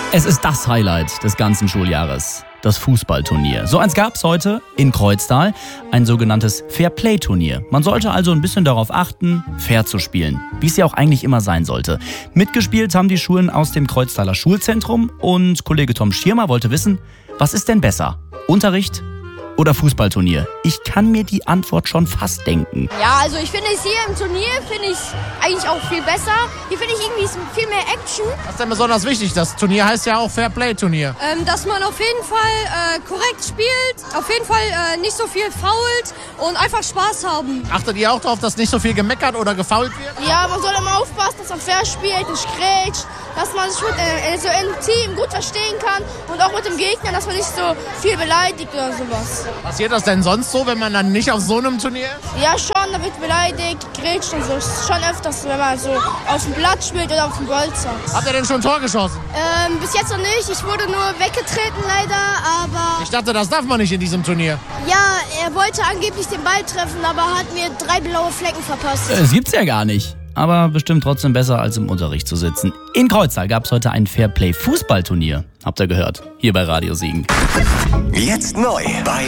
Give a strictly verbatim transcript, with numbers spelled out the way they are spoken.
Es ist das Highlight des ganzen Schuljahres, das Fußballturnier. So eins gab es heute in Kreuztal, ein sogenanntes Fair-Play-Turnier. Man sollte also ein bisschen darauf achten, fair zu spielen, wie es ja auch eigentlich immer sein sollte. Mitgespielt haben die Schulen aus dem Kreuztaler Schulzentrum und Kollege Tom Schirmer wollte wissen, was ist denn besser, Unterricht oder Fußballturnier? Ich kann mir die Antwort schon fast denken. Ja, also ich finde es hier im Turnier finde ich eigentlich auch viel besser. Hier finde ich irgendwie viel mehr Action. Was ist denn besonders wichtig? Das Turnier heißt ja auch Fair-Play-Turnier. Ähm, dass man auf jeden Fall äh, korrekt spielt, auf jeden Fall äh, nicht so viel foult und einfach Spaß haben. Achtet ihr auch darauf, dass nicht so viel gemeckert oder gefoult wird? Ja, man soll immer aufpassen, dass man fair spielt, nicht grätscht, dass man sich mit, äh, so im Team gut verstehen kann und auch mit dem Gegner, dass man nicht so viel beleidigt oder sowas. Passiert das denn sonst so, wenn man dann nicht auf so einem Turnier ist? Ja, schon, da wird beleidigt, grätscht und so. Das ist schon öfters, wenn man so auf dem Platz spielt oder auf dem Bolzer. Habt ihr denn schon ein Tor geschossen? Ähm, bis jetzt noch nicht. Ich wurde nur weggetreten leider, aber... Ich dachte, das darf man nicht in diesem Turnier. Ja, er wollte angeblich den Ball treffen, aber hat mir drei blaue Flecken verpasst. Das gibt's ja gar nicht. Aber bestimmt trotzdem besser, als im Unterricht zu sitzen. In Kreuztal gab es heute ein Fairplay-Fußballturnier. Habt ihr gehört? Hier bei Radio Siegen. Jetzt neu bei